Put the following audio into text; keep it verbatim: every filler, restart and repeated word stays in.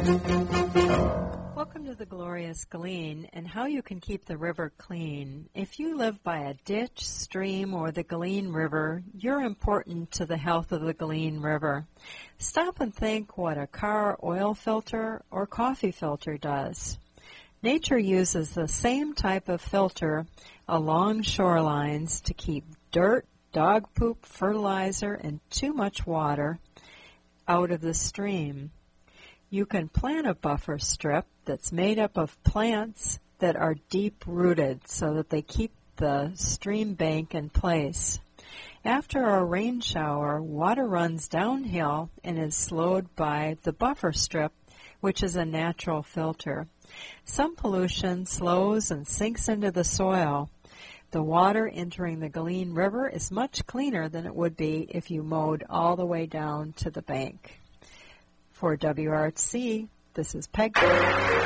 Welcome to the Glorious Galean and how you can keep the river clean. If you live by a ditch, stream, or the Galean River, you're important to the health of the Galean River. Stop and think what a car oil filter or coffee filter does. Nature uses the same type of filter along shorelines to keep dirt, dog poop, fertilizer, and too much water out of the stream. You can plant a buffer strip that's made up of plants that are deep-rooted so that they keep the stream bank in place. After a rain shower, water runs downhill and is slowed by the buffer strip, which is a natural filter. Some pollution slows and sinks into the soil. The water entering the Galean River is much cleaner than it would be if you mowed all the way down to the bank. For W R H C, this is Peg.